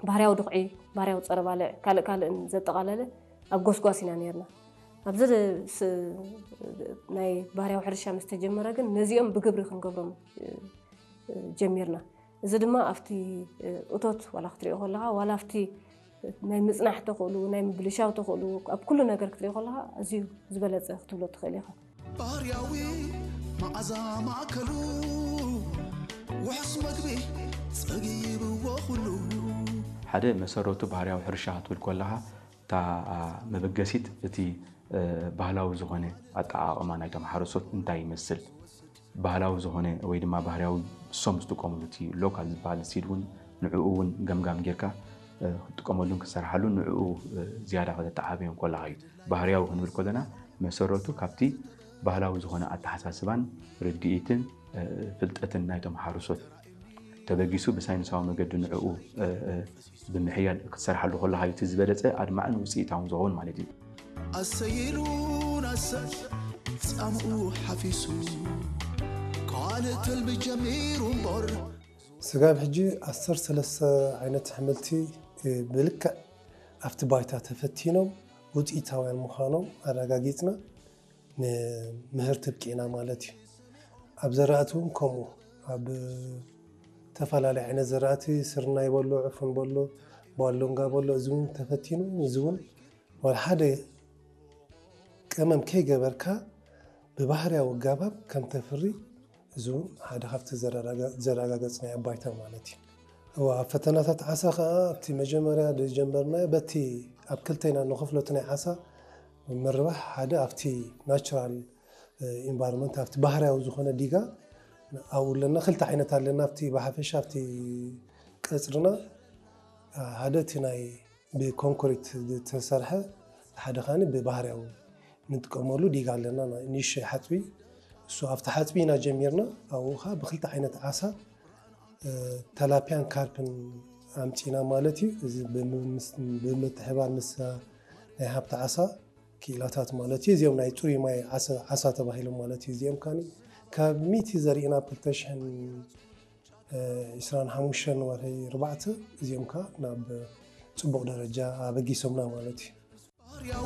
ባህርያው ድቕዒ ባህርያው ፀረባለ ካልእ ዘጠቃለለ ኣብ ጎስጓሲና ነርና ኣብዚ ናይ ባህርያው ሕርሻ ምስተጀመረ ግን ነዚኦም ብግብሪ ክንገብሮም ጀሚርና እዚ ድማ ኣብቲ እቶት ዋላ ክትሪኦ ከለኻ ዋላ ኣብቲ ናይ ምጽናሕ ተኽእሉ ናይ ምብልሻው ተኽእሉ ኣብ ኩሉ ነገር ክትሪኦ ከለኻ ኣዝዩ ዝበለፀ ክትብሎ ትኽእል ኢኻ ባህርያዊ መዓዛ ማእከሉ ውሕስ መግቢ ፀጊብዎ ኩሉ ሓደ መሰረቱ ባህርያዊ ሕርሻ ክትብል ከለኻ እታ መበገሲት እቲ ባህላዊ ዝኾነ ኣጠቃቅማ ናይ ተማሕረሶት እንታይ ይመስል ባህላዊ ዝኾነ ወይ ድማ ባህርያዊ ሶም ዝጥቀምሉ እቲ ሎካል ዝበሃል ሲድ እውን ንዕኡ እውን ገምጋም ጌርካ ክትጥቀመሉን ክሰርሓሉን ንዕኡ ዝያዳ ከተዓብዮም ከለኻ እዩ ባህርያዊ ክንብል ከለና መሰረቱ ካብቲ ባህላዊ ዝኾነ ኣተሓሳስባን ርድኢትን ፍልጠትን ናይ ተማሕረሶት ተበጊሱ ብሳይንሳዊ መገዲ ንዕኡ ብምሕያል ክትሰርሓሉ ከለኻ እዩ እቲ ዝበለፀ ኣድማዕን ውፅኢታውን ዝኸውን ማለት እዩ ኣሰይሉን ኣሰብ ፃምኡ ሓፊሱ ካልእ ትልቢ ጀሚሩ እምበር ስጋብ ሕጂ 13 ዓይነት ኣሕምልቲ ብልክዕ ኣብቲ ባይታ ተፈቲኖም ውፅኢታውያን ምዃኖም ኣረጋጊፅና ንምህርቲ ብቂና ማለት እዩ ኣብ ዘራእቲ እውን ከምኡ ኣብ ተፈላለዩ ዓይነት ዘራእቲ ስርናይ በሎ ዕፉን በሎ ባሎንጋ በሎ እዚ እውን ተፈቲኑ እዚ እውን ዋላ ሓደ ቀመም ከይገበርካ ብባህርያዊ ኣገባብ ከም ተፍሪ እዚ እውን ሓደ ካብቲ ዘረጋገፅና ኣባይታ ማለት እዩ ኣብ ፈተናታት ዓሳ ከዓ እቲ መጀመርያ ጀመርናዮ በቲ ኣብ ክልተና ንኸፍሎት ናይ ዓሳ ምርባሕ ሓደ ኣብቲ ናቹራል ኢንቫይሮንመንት ኣብቲ ባህርያዊ ዝኾነ ዲጋ ኣብኡ ለና ክልተ ዓይነት ኣለና ኣብቲ ብሓፈሻ ኣብቲ ቀፅርና ሓደ እቲ ናይ ብኮንክሪት ዝተሰርሐ ሓደ ኻኒ ብባህርያዊ ንጥቀመሉ ዲጋ ኣለና ንእሽተይ ሓፅቢ እሱ ኣብቲ ሓፅቢ ኢና ጀሚርና ኣብኡ ኸ ብክልተ ዓይነት ዓሳ ተላፒያን ካርፕን ኣምፂና ማለት እዩ እዚ ብምትሕባር ምስ ናይ ሃብቲ ዓሳ ክኢላታት ማለት እዩ እዚኦም ናይ ፅሩይ ማይ ዓሳ ተባሂሎም ማለት እዩ እዚኦም ካኒ ካብ ሚቲ ዘሪእና 2025 ወርሒ 4 እዚኦም ከዓ ናብ ፅቡቕ ደረጃ ኣበጊሶምና ማለት እዩ